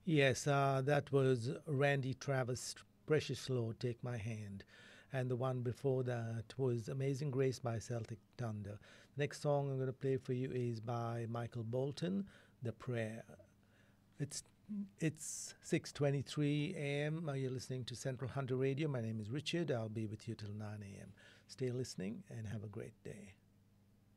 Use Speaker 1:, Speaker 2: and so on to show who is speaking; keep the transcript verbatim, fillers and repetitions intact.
Speaker 1: Yes, uh, that was Randy Travis, Precious Lord, Take My Hand. And the one before that was Amazing Grace by Celtic Thunder. Next song I'm going to play for you is by Michael Bolton, The Prayer. It's it's six twenty-three a m. You're listening to Central Hunter Radio. My name is Richard. I'll be with you till nine a m. Stay listening and have a great day.